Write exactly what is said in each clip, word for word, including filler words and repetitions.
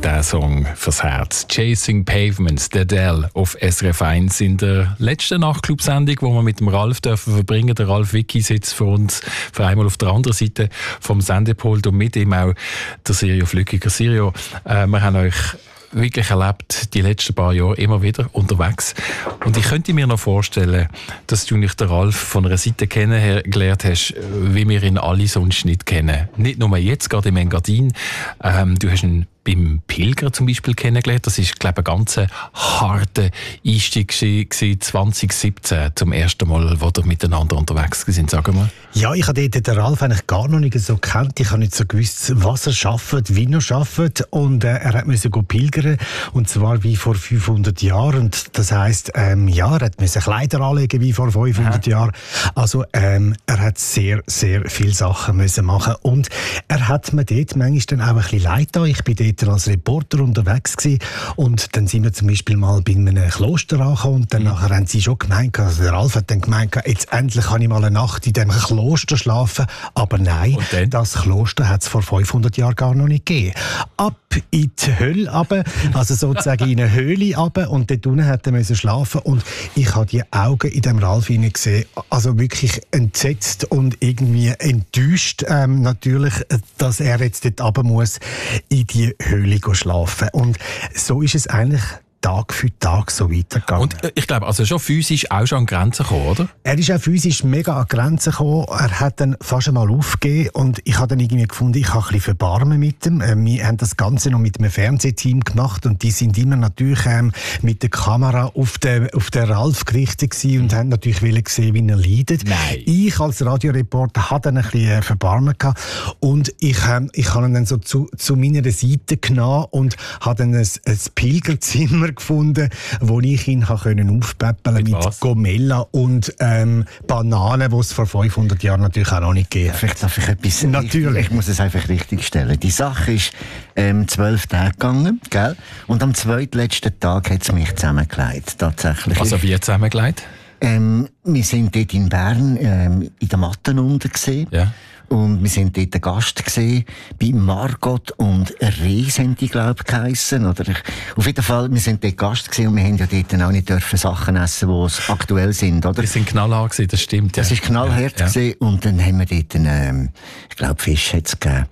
diesen Song fürs Herz. «Chasing Pavements», der Adele auf S R F eins in der letzten Nachtclub-Sendung, die wir mit dem Ralf dürfen verbringen. Der Ralf Wicki sitzt für uns für einmal auf der anderen Seite vom Sendepult und mit ihm auch der Sirio Flückiger. Sirio, äh, wir haben euch wirklich erlebt, die letzten paar Jahre immer wieder unterwegs. Und ich könnte mir noch vorstellen, dass du nicht den Ralf von einer Seite kennengelernt hast, wie wir ihn alle sonst nicht kennen. Nicht nur jetzt, gerade im Engadin. Ähm, du hast ihn beim Pilger zum Beispiel kennengelernt. Das ist, glaube ich, ein ganz harter Einstieg zwanzig siebzehn zum ersten Mal, wo wir miteinander unterwegs sind. Sagen wir. Ja, ich habe den Ralf eigentlich gar noch nicht so gekannt. Ich habe nicht so gewusst, was er schafft, wie er schafft. Und äh, er musste pilgern, und zwar wie vor fünfhundert Jahren. Und das heisst, ähm, ja, er musste Kleider anlegen wie vor fünfhundert ja. Jahren. Also ähm, er hat sehr, sehr viele Sachen müssen machen. Und er hat mir dort manchmal dann auch ein bisschen leid getan. Ich bin dort als Reporter unterwegs gewesen. Und dann sind wir zum Beispiel mal bei einem Kloster angekommen. Und dann mhm. nachher haben sie schon gemeint, also der Ralf hat dann gemeint, jetzt endlich kann ich mal eine Nacht in diesem Kloster schlafen. Aber nein, das Kloster hat es vor fünfhundert Jahren gar noch nicht gegeben. Ab in die Hölle runter, also sozusagen in eine Höhle runter, und dort unten hat er müssen schlafen. Und ich habe die Augen in dem Ralf gesehen, also wirklich entsetzt und irgendwie enttäuscht, ähm, natürlich, dass er jetzt dort runter muss in die Höhle schlafen. Und so ist es eigentlich Tag für Tag so weitergegangen. Und äh, ich glaube, also schon physisch auch schon an Grenzen gekommen, oder? Er ist auch physisch mega an Grenzen gekommen. Er hat dann fast einmal aufgegeben und ich habe dann irgendwie gefunden, ich habe ein bisschen Verbarmen mit ihm. Äh, wir haben das Ganze noch mit einem Fernsehteam gemacht und die sind immer natürlich ähm, mit der Kamera auf den, auf den Ralf gerichtet gewesen und haben natürlich wollen sehen, wie er leidet. Nein. Ich als Radioreporter hatte dann ein bisschen Verbarmen gehabt und ich, ähm, ich habe ihn dann so zu, zu meiner Seite genommen und habe dann ein, ein Pilgerzimmer gefunden, wo ich ihn aufpäppeln mit, mit Gomella und ähm, Bananen, die es vor fünfhundert Jahren natürlich auch noch nicht gegeben hat. Darf ich etwas? Natürlich. Ich, ich muss es einfach richtig stellen. Die Sache ist ähm, zwölf Tage gegangen, gell? Und am zweitletzten Tag hat es mich zusammengelegt, tatsächlich. Also wie zusammengelegt? Ähm, wir sind dort in Bern ähm, in der Matten unten gesehen. Ja. Und wir sind dort ein Gast gesehen, bei Margot und Rees haben die, glaube ich, geheissen. Oder ich, auf jeden Fall, wir sind dort Gast gesehen und wir haben ja dort auch nicht dürfen Sachen essen, die aktuell sind, oder? Wir sind knallhart gewesen, das stimmt, ja. Das ist knallhart ja, ja. gewesen. Und dann haben wir dort einen, ähm, ich glaube, Fisch hat's gegeben.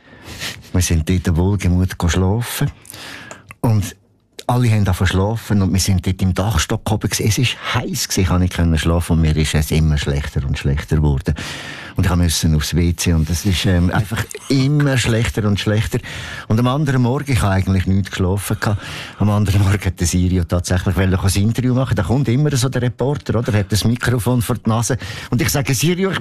Wir sind dort wohlgemut schlafen. Und alle haben da verschlafen und wir sind dort im Dachstock oben gewesen. Es war heiß gewesen, ich konnte nicht schlafen und mir ist es immer schlechter und schlechter geworden. Und ich musste aufs W C und es ist ähm, einfach immer schlechter und schlechter. Und am anderen Morgen, ich habe eigentlich nichts geschlafen gehabt, am anderen Morgen hat der Sirio tatsächlich ein Interview machen. Da kommt immer so der Reporter, oder? Hat das Mikrofon vor die Nase und ich sage, Sirio, ich...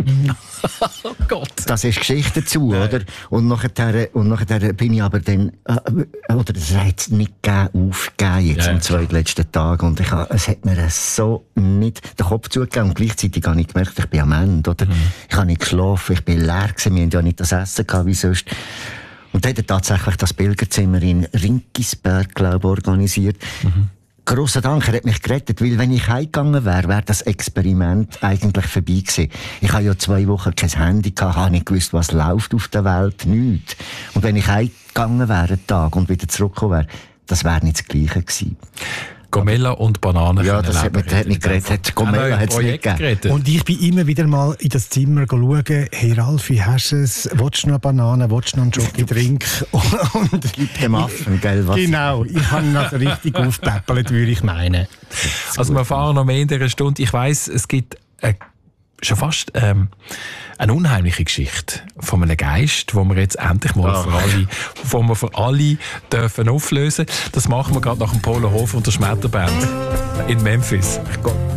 oh Gott. Das ist Geschichte dazu, Nein. oder? Und nachher, und nachher bin ich aber dann, äh, oder das hat es nicht gegeben, aufgegeben jetzt ja. am zweitletzten Tag und ich habe, es hat mir so nicht den Kopf zugegeben und gleichzeitig habe ich gemerkt, ich bin am Ende, oder? Mhm. Ich habe nicht geschlafen, ich bin leer gewesen, wir hatten ja nicht das Essen gehabt, wie sonst. Und dann hat er tatsächlich das Pilgerzimmer in Rinkisberg, glaube ich, organisiert. Mhm. Grosser Dank, er hat mich gerettet, weil wenn ich heimgegangen wäre, wäre das Experiment eigentlich vorbei gewesen. Ich habe ja zwei Wochen kein Handy gehabt, habe nicht gewusst, was läuft auf der Welt, nichts. Und wenn ich heimgegangen wäre, einen Tag, und wieder zurückgekommen wäre, das wäre nicht das Gleiche gewesen. Gomella und Bananen. Ja, das hat, hat nicht geredet. Gomella hat es nicht gegeben. Und ich bin immer wieder mal in das Zimmer schauen, hey Ralf, wie hast du es? Willst du noch Bananen? Willst du noch einen Schoki-Drink? Und gib dem Affen, gell? Was? Genau, ich habe ihn also richtig aufgepäppelt, würde ich meinen. Also wir fahren noch mehr in dieser Stunde. Ich weiss, es gibt eine, schon fast ähm, eine unheimliche Geschichte von einem Geist, wo wir jetzt endlich mal oh. für alle, wo wir für alle dürfen auflösen. Das machen wir gerade nach dem Polo Hof und der Schmetterband in Memphis. Gott.